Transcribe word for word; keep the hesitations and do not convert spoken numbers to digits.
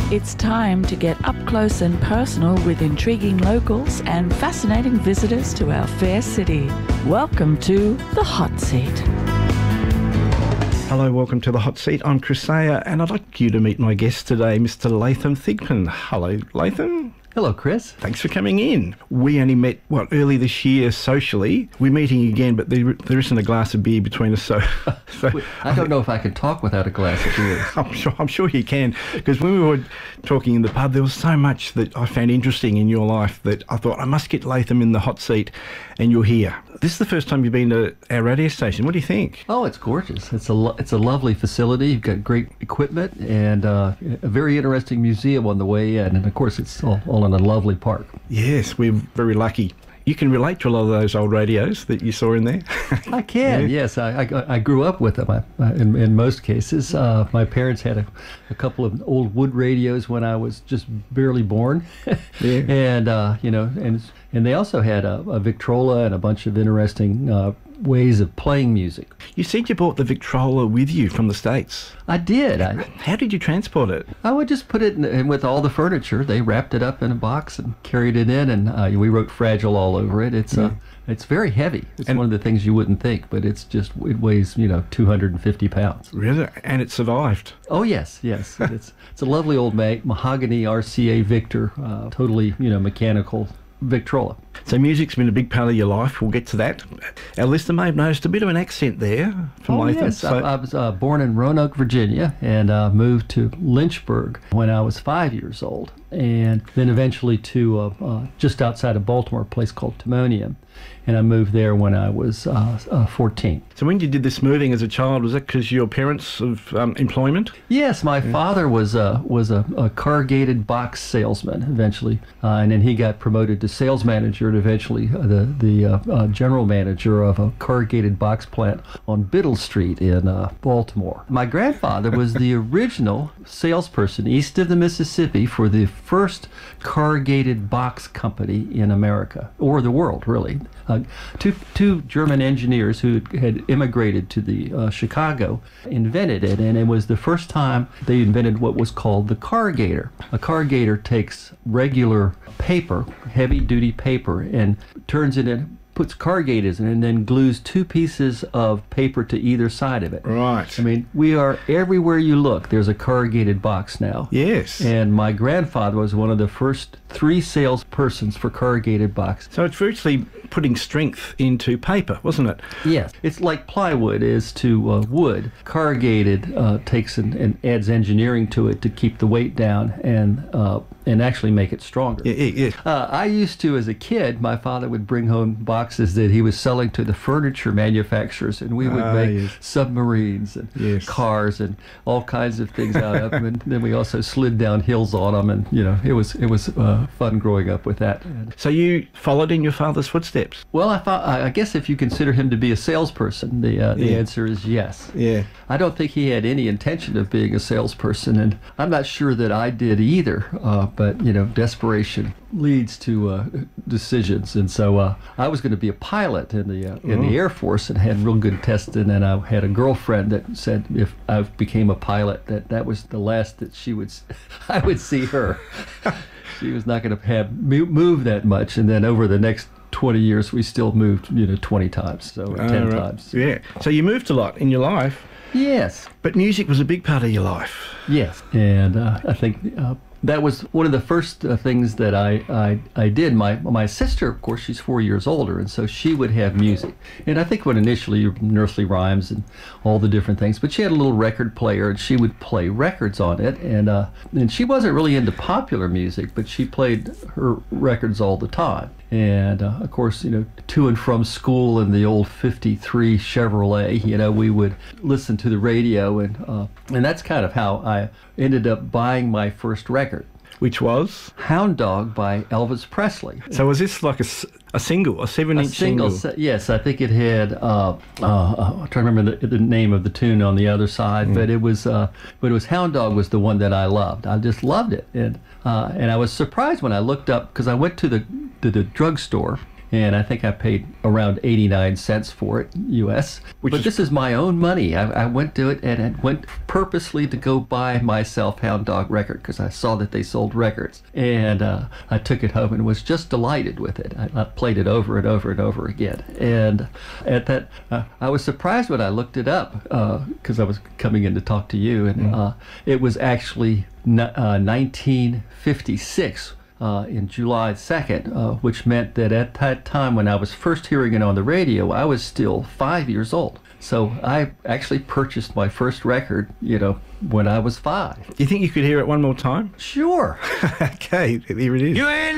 It's time to get up close and personal with intriguing locals and fascinating visitors to our fair city. Welcome to The Hot Seat. Hello, welcome to The Hot Seat. I'm Chris Sayer, and I'd like you to meet my guest today, Mister Latham Thigpen. Hello, Latham. Hello, Chris. Thanks for coming in. We only met, what, early this year socially. We're meeting again, but there, there isn't a glass of beer between us, so... so I don't know if I can talk without a glass of beer. I'm sure, I'm sure you can, because when we were talking in the pub, there was so much that I found interesting in your life that I thought, I must get Latham in the hot seat, and you're here. This is the first time you've been to our radio station. What do you think? Oh, it's gorgeous. It's a lo- it's a lovely facility. You've got great equipment and uh, a very interesting museum on the way in. And, of course, it's all, all in a lovely park. Yes, we're very lucky. You can relate to a lot of those old radios that you saw in there. I can, yeah. yes. I, I I grew up with them I, I, in, in most cases. Uh, my parents had a, a couple of old wood radios when I was just barely born. yeah. And, uh, you know, and and they also had a, a Victrola and a bunch of interesting uh, ways of playing music. You said you brought the Victrola with you from the States. I did. I, How did you transport it? I would just put it in, in with all the furniture. They wrapped it up in a box and carried it in, and uh, we wrote Fragile all over it. It's yeah. uh, it's very heavy. It's and one of the things you wouldn't think, but it's just, it weighs, you know, two hundred fifty pounds. Really? And it survived? Oh, yes, yes. it's it's a lovely old ma- mahogany R C A Victor, uh, totally, you know, mechanical Victrola. So music's been a big part of your life. We'll get to that. Our listener may have noticed a bit of an accent there from oh, Latham. Yes, so I, I was uh, born in Roanoke, Virginia, and uh, moved to Lynchburg when I was five years old, and then eventually to uh, uh, just outside of Baltimore, a place called Timonium. And I moved there when I was uh, uh, fourteen. So when you did this moving as a child, was that because your parents of um, employment? Yes, my yeah. father was a was a, a corrugated box salesman eventually, uh, and then he got promoted to sales manager and eventually uh, the the uh, uh, general manager of a corrugated box plant on Biddle Street in uh, Baltimore. My grandfather was the original salesperson east of the Mississippi for the first corrugated box company in America, or the world, really. Uh, two two German engineers who had immigrated to the uh, Chicago invented it, and it was the first time they invented what was called the corrugator. A corrugator takes regular paper, heavy-duty paper, and turns it in, puts corrugators in, and then glues two pieces of paper to either side of it. Right. I mean, we are everywhere you look. There's a corrugated box now. Yes. And my grandfather was one of the first three salespersons for corrugated box. So it's virtually putting strength into paper, wasn't it? Yes. It's like plywood is to uh, wood. Corrugated uh, takes and, and adds engineering to it to keep the weight down and uh, and actually make it stronger. Yeah, yeah, yeah. Uh, I used to, as a kid, my father would bring home boxes that he was selling to the furniture manufacturers, and we would ah, make yes. submarines and yes. cars and all kinds of things out of them. And then we also slid down hills on them, and you know, it was it was uh, fun growing up with that. So you followed in your father's footsteps? Well, I thought I guess if you consider him to be a salesperson, the uh, the yeah. answer is yes. Yeah. I don't think he had any intention of being a salesperson, and I'm not sure that I did either. Uh, but you know, desperation leads to uh, decisions, and so uh, I was going to be a pilot in the uh, in oh. the Air Force and had real good testing. And I had a girlfriend that said if I became a pilot, that that was the last that she would I would see her. She was not going to have move that much, and then over the next twenty years, we still moved, you know, twenty times, so uh, ten right. times. Yeah. So you moved a lot in your life. Yes. But music was a big part of your life. Yes. And uh, I think uh, that was one of the first uh, things that I, I I did. My my sister, of course, she's four years older, and so she would have music. And I think when initially nursery rhymes and all the different things, but she had a little record player, and she would play records on it. And uh, and she wasn't really into popular music, but she played her records all the time. And uh, of course, you know, to and from school in the old fifty-three Chevrolet, you know, we would listen to the radio, and uh, and that's kind of how I ended up buying my first record. Which was? Hound Dog by Elvis Presley. So was this like a, a single, a seven-inch single? single? Se- yes, I think it had, uh, uh, uh, I'm trying to remember the, the name of the tune on the other side, mm. but it was uh, but it was Hound Dog was the one that I loved. I just loved it. And, uh, and I was surprised when I looked up, because I went to the, to the drugstore, and I think I paid around eighty-nine cents for it, U S. Which but is- this is my own money. I, I went to it and I went purposely to go buy myself Hound Dog record because I saw that they sold records. And uh, I took it home and was just delighted with it. I, I played it over and over and over again. And at that, uh, I was surprised when I looked it up because I was coming in to talk to you, and uh, it was actually n- uh, nineteen fifty-six. Uh, in July second, uh, which meant that at that time when I was first hearing it on the radio, I was still five years old. So I actually purchased my first record, you know, when I was five. Do you think you could hear it one more time? Sure. Okay, here it is. You ain't